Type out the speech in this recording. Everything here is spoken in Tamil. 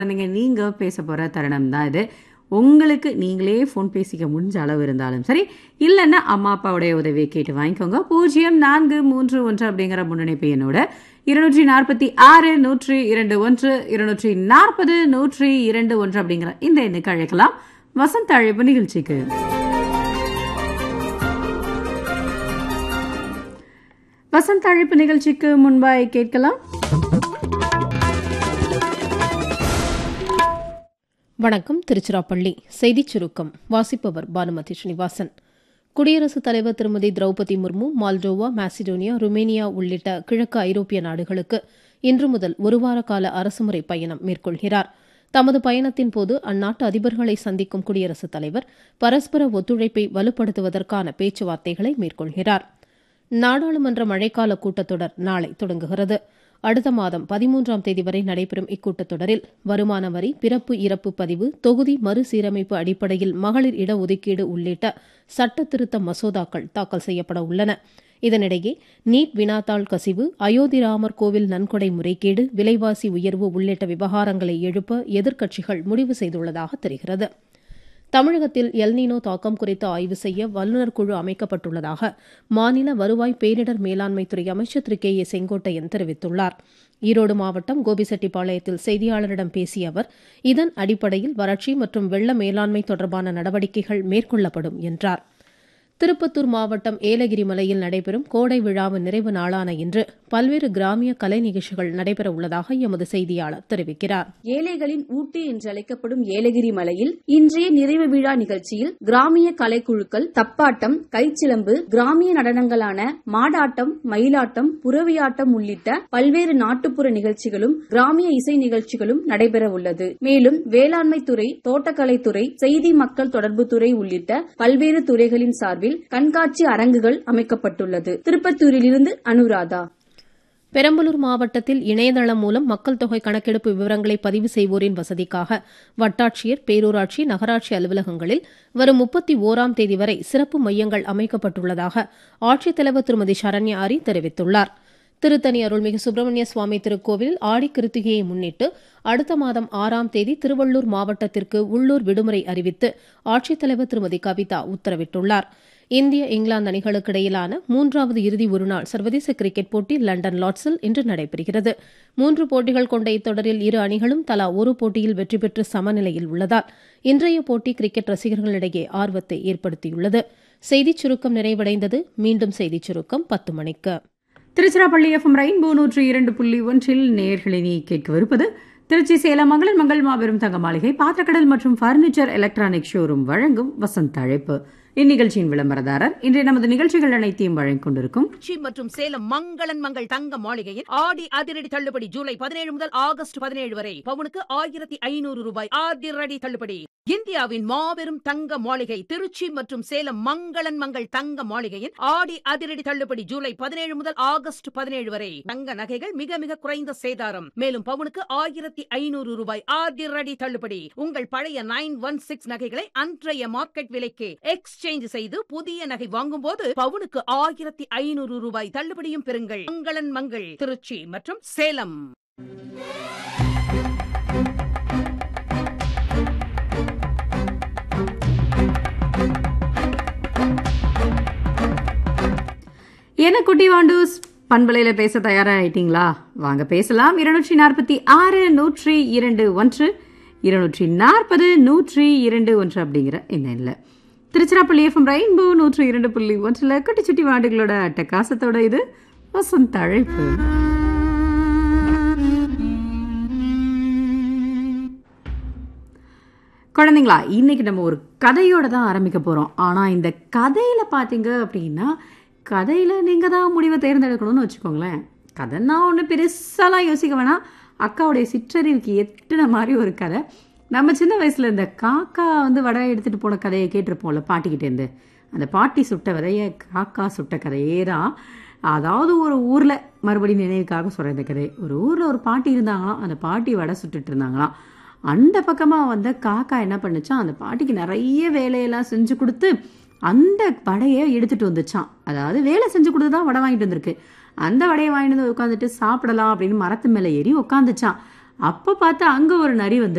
நீங்க பேச போற தருணம் தான் இது. உங்களுக்கு நீங்களே ஃபோன் பேசிக்க முடிஞ்ச அளவு இருந்தாலும் சரி, இல்லன்னா அம்மா, அப்பாவுடைய உதவிய கேட்டு வாங்கிக்கோங்க. 0431 அப்படிங்கிற முன்னணிப்பு எண்ணோட 246 102 240 102 அப்படிங்கிற இந்த எண்ணுக்கு அழைக்கலாம். வசந்த அழைப்பு நிகழ்ச்சிக்கு. வசந்த அழைப்பு நிகழ்ச்சிக்கு முன்பாய் கேட்கலாம். வணக்கம். திருச்சிராப்பள்ளி செய்திச் சுருக்கம் வாசிப்பவர் பானுமதி ஸ்ரீனிவாசன். குடியரசுத் தலைவர் திருமதி Draupadi Murmu Moldova, Macedonia, Romania உள்ளிட்ட கிழக்கு ஐரோப்பிய நாடுகளுக்கு இன்று முதல் ஒருவார கால அரசுமுறை பயணம் மேற்கொள்கிறார். தமது பயணத்தின் போது அந்நாட்டு அதிபர்களை சந்திக்கும் குடியரசுத் தலைவர் பரஸ்பர ஒத்துழைப்பை வலுப்படுத்துவதற்கான பேச்சுவார்த்தைகளை மேற்கொள்கிறார். நாடாளுமன்ற மழைக்கால கூட்டத்தொடர் நாளை தொடங்குகிறது. அடுத்த மாதம் 13ஆம் தேதி வரை நடைபெறும் இக்கூட்டத்தொடரில் வருமான வரி, பிறப்பு இறப்பு பதிவு, தொகுதி மறுசீரமைப்பு அடிப்படையில் மகளிர் இடஒதுக்கீடு உள்ளிட்ட சட்ட திருத்த மசோதாக்கள் தாக்கல் செய்யப்பட உள்ளன. இதனிடையே நீட் வினாத்தாள் கசிவு, அயோத்தி ராமர் கோவில் நன்கொடை முறைகேடு, விலைவாசி உயர்வு உள்ளிட்ட விவகாரங்களை எழுப்ப எதிர்க்கட்சிகள் முடிவு செய்துள்ளதாக தெரிகிறது. தமிழகத்தில் எல்னினோ தாக்கம் குறித்து ஆய்வு செய்ய வல்லுநர் குழு அமைக்கப்பட்டுள்ளதாக மாநில வருவாய் பேரிடர் மேலாண்மை துறை அமைச்சர் திரு கே ஏ செங்கோட்டையன் தெரிவித்துள்ளார். ஈரோடு மாவட்டம் கோபிசெட்டிப்பாளையத்தில் செய்தியாளரிடம் பேசிய அவர், இதன் அடிப்படையில் வறட்சி மற்றும் வெள்ள மேலாண்மை தொடர்பான நடவடிக்கைகள் மேற்கொள்ளப்படும் என்றார். திருப்பத்தூர் மாவட்டம் ஏலகிரி மலையில் நடைபெறும் கோடை விழாவின் நிறைவு நாளான இன்று பல்வேறு கிராமிய கலை நிகழ்ச்சிகள் நடைபெற உள்ளதாக எமது செய்தியாளர் தெரிவிக்கிறார். ஏழைகளின் ஊட்டி என்று அழைக்கப்படும் ஏலகிரி மலையில் இன்றைய நிறைவு விழா நிகழ்ச்சியில் கிராமிய கலைக்குழுக்கள் தப்பாட்டம், கைச்சிலம்பு, கிராமிய நடனங்களான மாடாட்டம், மயிலாட்டம், புறவியாட்டம் உள்ளிட்ட பல்வேறு நாட்டுப்புற நிகழ்ச்சிகளும் கிராமிய இசை நிகழ்ச்சிகளும் நடைபெற உள்ளது. மேலும் வேளாண்மை துறை, தோட்டக்கலைத்துறை, செய்தி மக்கள் தொடர்பு துறை உள்ளிட்ட பல்வேறு துறைகளின் சார்பில் கண்காட்சி அரங்குகள் அமைக்கப்பட்டுள்ளது. திருப்பத்தூரிலிருந்து அனுராதா. பெரம்பலூர் மாவட்டத்தில் இணையதளம் மூலம் மக்கள் தொகை கணக்கெடுப்பு விவரங்களை பதிவு செய்வோரின் வசதிக்காக வட்டாட்சியர், பேரூராட்சி, நகராட்சி அலுவலகங்களில் வரும் 31ஆம் தேதி வரை சிறப்பு மையங்கள் அமைக்கப்பட்டுள்ளதாக ஆட்சித்தலைவர் திருமதி சரண்யா ஆரி தெரிவித்துள்ளார். திருத்தணி அருள்மிகு சுப்பிரமணிய சுவாமி திருக்கோவிலில் ஆடி கிருத்திகையை முன்னிட்டு அடுத்த மாதம் 6ஆம் தேதி திருவள்ளூர் மாவட்டத்திற்கு உள்ளூர் விடுமுறை அறிவித்து ஆட்சித்தலைவர் திருமதி கவிதா உத்தரவிட்டுள்ளார். இந்திய, இங்கிலாந்து அணிகளுக்கு இடையிலான 3வது இறுதி ஒருநாள் சர்வதேச கிரிக்கெட் போட்டி லண்டன் லார்ட்ஸில் இன்று நடைபெறுகிறது. 3 போட்டிகள் கொண்ட இத்தொடரில் இரு அணிகளும் தலா ஒரு போட்டியில் வெற்றி பெற்று சமநிலையில் உள்ளதால் இன்றைய போட்டி கிரிக்கெட் ரசிகர்களிடையே ஆர்வத்தை ஏற்படுத்தியுள்ளது. செய்திச் சுருக்கம் நிறைவடைந்தது. மீண்டும் செய்திச் சுருக்கம் 10 மணிக்கு. திருச்சிராப்பள்ளி எஃப்எம் ரெயின்போ 102.1 நேயர்களை கேட்கவிருப்பது திருச்சி சேலம் மங்களன் மங்கள் மாபெரும் தங்க மாளிகை, பாத்திரக்கடல் மற்றும் பர்னிச்சர் எலக்ட்ரானிக் ஷோரூம் வழங்கும் வசந்த அழைப்பு. இந்நிகழ்ச்சியின் விளம்பரதாரர் இன்றைய நமது நிகழ்ச்சிகள் அனைத்தையும் வழங்கிக் கொண்டிருக்கும் திருச்சி மற்றும் சேலம் மங்களன் மங்கள் தங்க மாளிகையில் ஆடி அதிரடி தள்ளுபடி ஜூலை 17 முதல் ஆகஸ்ட் 17 வரை பவுனுக்கு 1500 ரூபாய் அதிரடி தள்ளுபடி. இந்தியாவின் மாபெரும் தங்க மாளிகை திருச்சி மற்றும் சேலம் மங்களன் மங்கள் தங்க மாளிகையில் ஆடி அதிரடி தள்ளுபடி ஜூலை 17 முதல் ஆகஸ்ட் 17 வரை தங்க நகைகள் மிக மிக குறைந்த சேதாரம். மேலும் பவுனுக்கு 1500 ரூபாய் அதிரடி தள்ளுபடி. உங்கள் பழைய 916 நகைகளை அன்றைய மார்க்கெட் விலைக்கு எக்ஸ்சேஞ்ச் செய்து புதிய நகை வாங்கும் போது பவுனுக்கு 1500 ரூபாய் தள்ளுபடியும் பெறுங்கள். மங்களன் மங்கள் திருச்சி மற்றும் சேலம். என்ன குட்டி வாண்டூஸ், பண்பலையில பேச தயாராகிட்டீங்களா? வாங்க பேசலாம். 246 102 240 102 அப்படிங்கிற என்ன திருச்சிராப்பள்ளி எஃப்எம் ரெயின்போ 102.1 குட்டி சுட்டி வாண்டுகளோட அட்டகாசத்தோட இது வசந்த அழைப்பு. குழந்தைங்களா, இன்னைக்கு நம்ம ஒரு கதையோட தான் ஆரம்பிக்க போறோம். ஆனா இந்த கதையில பாத்தீங்க அப்படின்னா, கதையில நீங்க தான் முடிவை தேர்ந்தெடுக்கணும்னு வச்சுக்கோங்களேன். கதைன்னா ஒன்று பெருசாலாம் யோசிக்க வேணாம். அக்காவுடைய சிற்றறிவுக்கு எட்டுன மாதிரி ஒரு கதை. நம்ம சின்ன வயசுல இந்த காக்கா வடை எடுத்துட்டு போன கதையை கேட்டிருப்போம்ல பாட்டிக்கிட்டேருந்து. அந்த பாட்டி சுட்ட விதைய காக்கா சுட்ட கதையே தான். அதாவது ஒரு ஊர்ல, மறுபடியும் நினைவுக்காக சொல்ற இந்த கதை, ஒரு ஊர்ல ஒரு பாட்டி இருந்தாங்களாம். அந்த பாட்டி வடை சுட்டுட்டு இருந்தாங்களாம். அந்த பக்கமா காக்கா என்ன பண்ணுச்சான், அந்த பாட்டிக்கு நிறைய வேலையெல்லாம் செஞ்சு கொடுத்து அந்த வடையை எடுத்துட்டு வந்துச்சான். அதாவது வேலை செஞ்சு கொடுத்து தான் வடை வாங்கிட்டு வந்திருக்கு. அந்த வடையை வாங்கிட்டு வந்து உட்காந்துட்டு சாப்பிடலாம் அப்படின்னு மரத்து மேலே ஏறி உட்காந்துச்சான். அப்ப பார்த்தா அங்க ஒரு நரி வந்து